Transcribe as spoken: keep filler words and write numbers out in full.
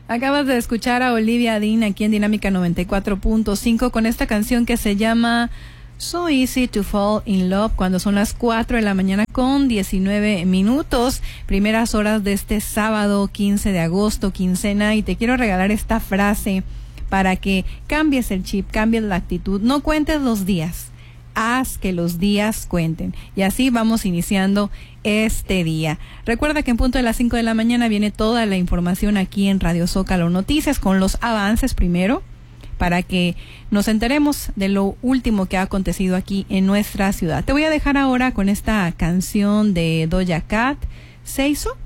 Acabas de escuchar a Olivia Dean aquí en Dinámica noventa y cuatro punto cinco con esta canción que se llama So Easy to Fall in Love, cuando son las cuatro de la mañana con diecinueve minutos, primeras horas de este sábado quince de agosto, quincena, y te quiero regalar esta frase para que cambies el chip, cambies la actitud. No cuentes los días, haz que los días cuenten. Y así vamos iniciando este día. Recuerda que en punto de las cinco de la mañana viene toda la información aquí en Radio Zócalo Noticias, con los avances primero, para que nos enteremos de lo último que ha acontecido aquí en nuestra ciudad. Te voy a dejar ahora con esta canción de Doja Cat, Say So.